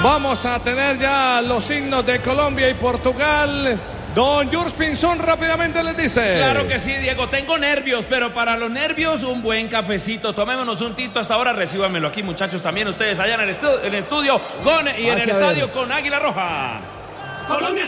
Vamos a tener ya los himnos de Colombia y Portugal. Don Jules Pinzón rápidamente les dice. Claro que sí, Diego, tengo nervios, pero para los nervios un buen cafecito. Tomémonos un tinto hasta ahora, recíbanmelo aquí, muchachos, también ustedes allá en el estudio y en el estadio con Águila Roja. Colombia.